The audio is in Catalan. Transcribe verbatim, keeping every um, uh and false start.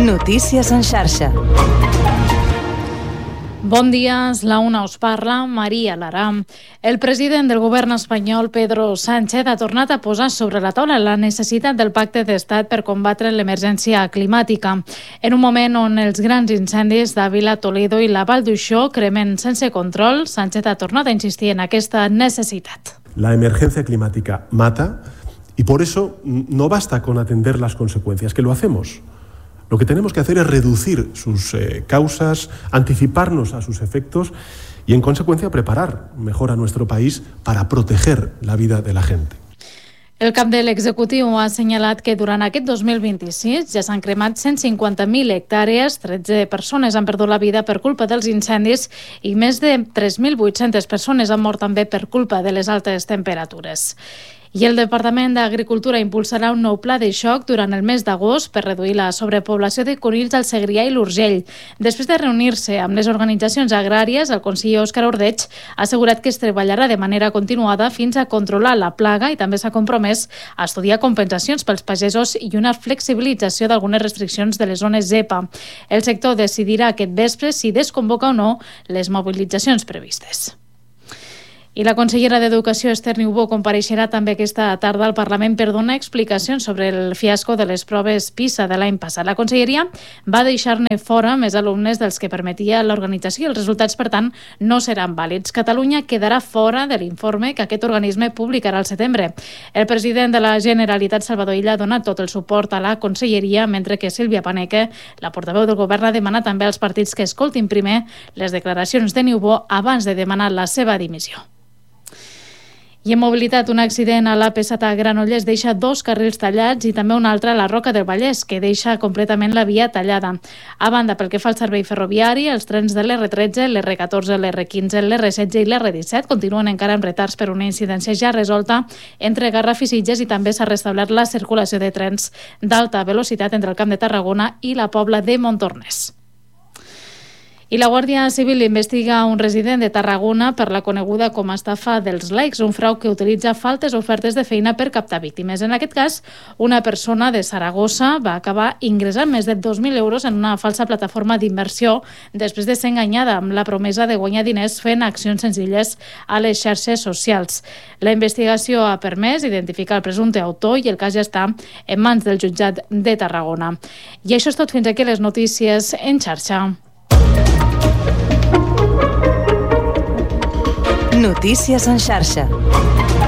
Notícies en xarxa. Bon dia, és la una, us parla Maria Lara. El president del govern espanyol, Pedro Sánchez, ha tornat a posar sobre la taula la necessitat del pacte d'estat per combatre l'emergència climàtica. En un moment on els grans incendis d'Àvila, Toledo i la Vall d'Uixó cremen sense control, Sánchez ha tornat a insistir en aquesta necessitat. La emergencia climática mata y por eso no basta con atender las consecuencias, que lo hacemos. Lo que tenemos que hacer es reducir sus eh, causas, anticiparnos a sus efectos y, en consecuencia, preparar mejor a nuestro país para proteger la vida de la gente. El cap de l'executiu ha assenyalat que durant aquest dos mil vint-i-sis ja s'han cremat cent cinquanta mil hectàrees, tretze persones han perdut la vida per culpa dels incendis i més de tres mil vuit-centes persones han mort també per culpa de les altes temperatures. I el Departament d'Agricultura impulsarà un nou pla de xoc durant el mes d'agost per reduir la sobrepoblació de conills al Segrià i l'Urgell. Després de reunir-se amb les organitzacions agràries, el conseller Òscar Ordeig ha assegurat que es treballarà de manera continuada fins a controlar la plaga i també s'ha compromès a estudiar compensacions pels pagesos i una flexibilització d'algunes restriccions de les zones zepa. El sector decidirà aquest vespre si desconvoca o no les mobilitzacions previstes. I la consellera d'Educació, Esther Niubó, compareixerà també aquesta tarda al Parlament per donar explicacions sobre el fiasco de les proves PISA de l'any passat. La conselleria va deixar-ne fora més alumnes dels que permetia l'organització i els resultats, per tant, no seran vàlids. Catalunya quedarà fora de l'informe que aquest organisme publicarà al setembre. El president de la Generalitat, Salvador Illa, ha donat tot el suport a la conselleria, mentre que Sílvia Paneque, la portaveu del govern, ha demanat també als partits que escoltin primer les declaracions de Niubó abans de demanar la seva dimissió. I en mobilitat, un accident a l'A P set a Granollers deixa dos carrils tallats i també un altre a la Roca del Vallès, que deixa completament la via tallada. A banda, pel que fa al servei ferroviari, els trens de l'R tretze, l'R catorze, l'R quinze, l'R setze i l'R disset continuen encara amb retards per una incidència ja resolta entre Garraf i Sitges, i també s'ha restablert la circulació de trens d'alta velocitat entre el Camp de Tarragona i la Pobla de Montornès. I la Guàrdia Civil investiga un resident de Tarragona per la coneguda com a estafa dels likes, un frau que utilitza faltes ofertes de feina per captar víctimes. En aquest cas, una persona de Saragossa va acabar ingressant més de dos mil euros en una falsa plataforma d'inversió després de ser enganyada amb la promesa de guanyar diners fent accions senzilles a les xarxes socials. La investigació ha permès identificar el presumpte autor i el cas ja està en mans del jutjat de Tarragona. I això és tot, fins aquí les notícies en xarxa. Notícies en xarxa.